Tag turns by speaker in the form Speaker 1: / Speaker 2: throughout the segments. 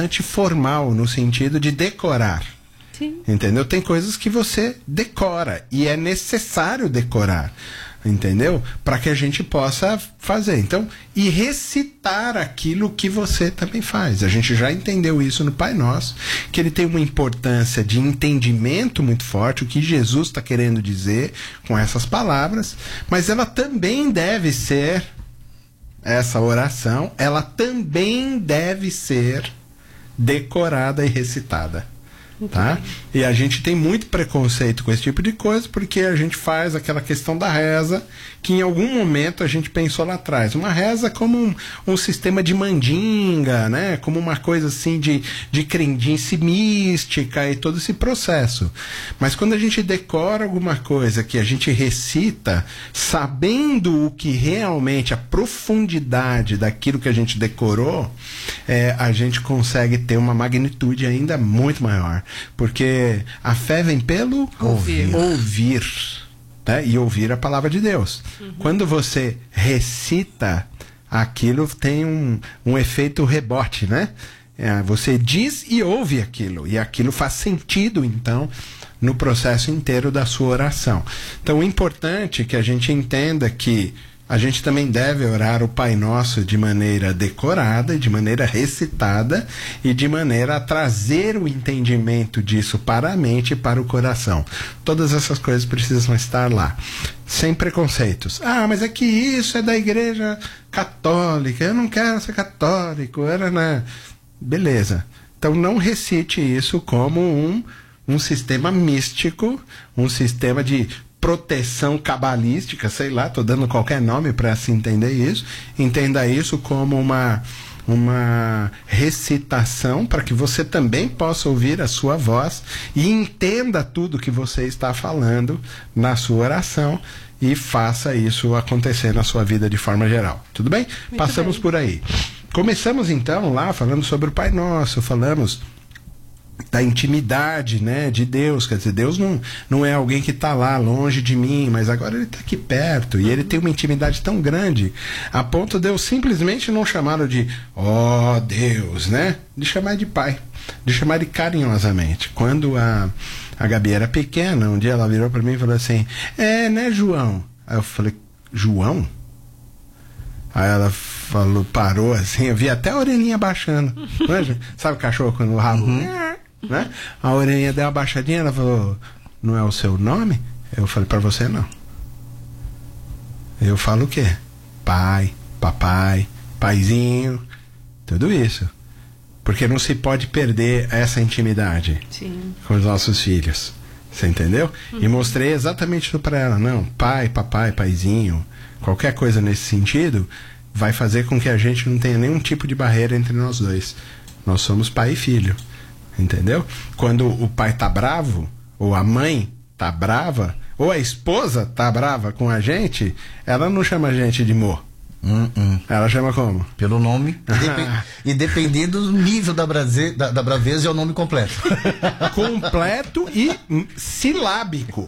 Speaker 1: bastante formal, no sentido de decorar.
Speaker 2: Sim.
Speaker 1: Entendeu? Tem coisas que você decora e é necessário decorar, entendeu? Para que a gente possa fazer. Então, e recitar aquilo que você também faz. A gente já entendeu isso no Pai Nosso, que ele tem uma importância de entendimento muito forte, o que Jesus está querendo dizer com essas palavras, mas ela também deve ser, essa oração, ela também deve ser decorada e recitada. Tá? E a gente tem muito preconceito com esse tipo de coisa, porque a gente faz aquela questão da reza que em algum momento a gente pensou lá atrás. Uma reza como um sistema de mandinga, né? Como uma coisa assim de crendice mística e todo esse processo. Mas quando a gente decora alguma coisa que a gente recita, sabendo o que realmente, a profundidade daquilo que a gente decorou, a gente consegue ter uma magnitude ainda muito maior. Porque a fé vem pelo ouvir, né? E ouvir a palavra de Deus. Quando você recita, aquilo tem um efeito rebote, né? Você diz e ouve aquilo, e aquilo faz sentido, então, no processo inteiro da sua oração. Então, o importante é que a gente entenda que a gente também deve orar o Pai Nosso de maneira decorada, de maneira recitada e de maneira a trazer o entendimento disso para a mente e para o coração. Todas essas coisas precisam estar lá, sem preconceitos. Ah, mas é que isso é da Igreja Católica, eu não quero ser católico, beleza. Então não recite isso como um sistema místico, um sistema de proteção cabalística, sei lá, tô dando qualquer nome para se entender isso. Entenda isso como uma recitação para que você também possa ouvir a sua voz e entenda tudo que você está falando na sua oração e faça isso acontecer na sua vida de forma geral. Tudo bem?
Speaker 2: Muito
Speaker 1: Passamos
Speaker 2: bem.
Speaker 1: por aí. Começamos então lá falando sobre o Pai Nosso, falamos da intimidade, né, de Deus. Quer dizer, Deus não é alguém que está lá longe de mim, mas agora ele está aqui perto, e ele tem uma intimidade tão grande a ponto de eu simplesmente não chamá-lo de ó Deus, né, de chamar de pai, de chamar de carinhosamente. Quando a Gabi era pequena, um dia ela virou para mim e falou assim, né, João? Aí eu falei, João? Aí ela falou, parou assim, eu vi até a orelhinha baixando. Sabe o cachorro quando o rabo... Né? A orelhinha deu uma baixadinha, ela falou, não é o seu nome? Eu falei, para você não. Eu falo o quê? Pai, papai, paizinho, tudo isso. Porque não se pode perder essa intimidade.
Speaker 2: Sim.
Speaker 1: Com os nossos filhos. Você entendeu? E mostrei exatamente isso para ela. Não, pai, papai, paizinho, qualquer coisa nesse sentido vai fazer com que a gente não tenha nenhum tipo de barreira entre nós dois. Nós somos pai e filho. Entendeu? Quando o pai tá bravo, ou a mãe tá brava, ou a esposa tá brava com a gente, ela não chama a gente de mo. Ela chama como?
Speaker 3: Pelo nome. E dependendo do nível da braveza, é o nome completo.
Speaker 1: Completo e silábico.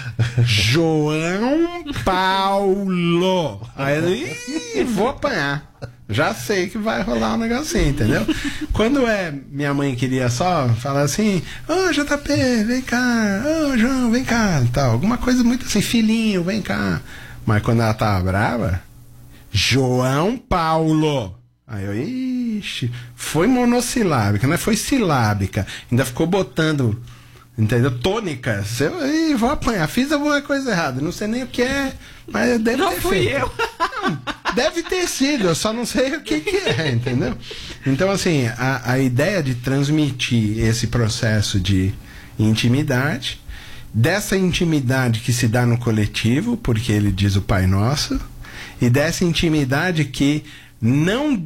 Speaker 1: João Paulo. Aí, vou apanhar. Já sei que vai rolar um negocinho, entendeu? Quando minha mãe queria só falar assim, ô JP, vem cá, ô João, vem cá, tal, alguma coisa muito assim, filhinho, vem cá. Mas quando ela tava brava, João Paulo. Aí eu, ixi, foi monossilábica, né? Foi silábica. Ainda ficou botando, entendeu? Tônicas. Eu vou apanhar, fiz alguma coisa errada, não sei nem o que é, mas deve
Speaker 2: Não
Speaker 1: ter
Speaker 2: fui
Speaker 1: feito.
Speaker 2: eu.
Speaker 1: Deve ter sido, eu só não sei o que é, entendeu? Então, assim, a ideia de transmitir esse processo de intimidade, dessa intimidade que se dá no coletivo, porque ele diz o Pai Nosso, e dessa intimidade que não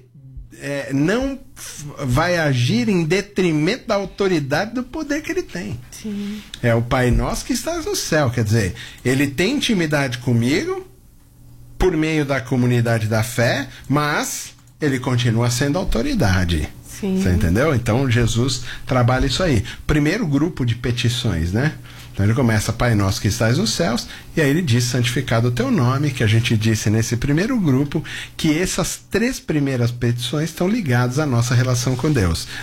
Speaker 1: vai agir em detrimento da autoridade do poder que ele tem.
Speaker 2: Sim.
Speaker 1: É o Pai Nosso que está no céu, quer dizer, ele tem intimidade comigo por meio da comunidade da fé, mas ele continua sendo autoridade.
Speaker 2: Sim.
Speaker 1: Você entendeu? Então Jesus trabalha isso aí. Primeiro grupo de petições, né? Então ele começa, Pai Nosso que estás nos céus, e aí ele diz, santificado o teu nome, que a gente disse nesse primeiro grupo, que essas 3 primeiras petições estão ligadas à nossa relação com Deus.